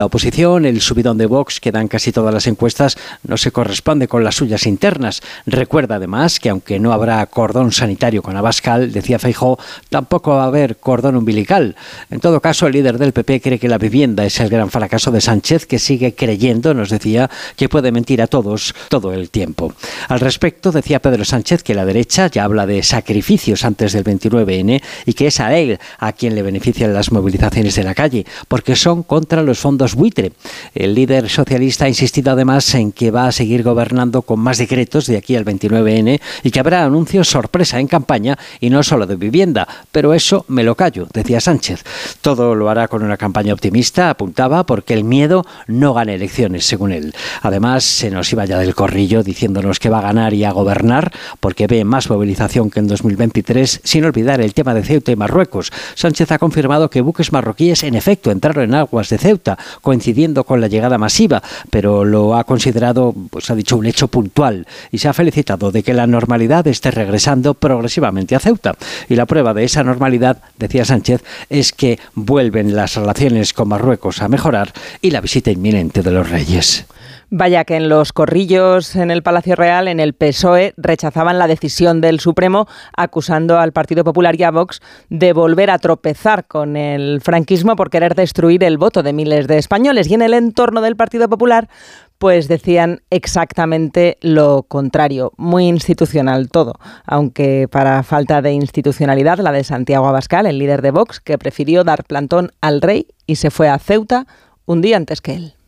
La oposición, el subidón de Vox que dan casi todas las encuestas, no se corresponde con las suyas internas. Recuerda además que aunque no habrá cordón sanitario con Abascal, decía Feijóo, tampoco va a haber cordón umbilical. En todo caso, el líder del PP cree que la vivienda es el gran fracaso de Sánchez, que sigue creyendo, nos decía, que puede mentir a todos todo el tiempo. Al respecto, decía Pedro Sánchez que la derecha ya habla de sacrificios antes del 29N y que es a él a quien le benefician las movilizaciones de la calle, porque son contra los fondos buitre. El líder socialista ha insistido además en que va a seguir gobernando con más decretos de aquí al 29N y que habrá anuncios sorpresa en campaña y no solo de vivienda. Pero eso me lo callo, decía Sánchez. Todo lo hará con una campaña optimista, apuntaba, porque el miedo no gana elecciones, según él. Además, se nos iba ya del corrillo diciéndonos que va a ganar y a gobernar porque ve más movilización que en 2023, sin olvidar el tema de Ceuta y Marruecos. Sánchez ha confirmado que buques marroquíes en efecto entraron en aguas de Ceuta, coincidiendo con la llegada masiva, pero lo ha considerado, pues ha dicho, un hecho puntual y se ha felicitado de que la normalidad esté regresando progresivamente a Ceuta. Y la prueba de esa normalidad, decía Sánchez, es que vuelven las relaciones con Marruecos a mejorar y la visita inminente de los Reyes. Vaya que en los corrillos en el Palacio Real, en el PSOE, rechazaban la decisión del Supremo, acusando al Partido Popular y a Vox de volver a tropezar con el franquismo por querer destruir el voto de miles de españoles. Y en el entorno del Partido Popular, pues decían exactamente lo contrario, muy institucional todo, aunque para falta de institucionalidad la de Santiago Abascal, el líder de Vox, que prefirió dar plantón al rey y se fue a Ceuta un día antes que él.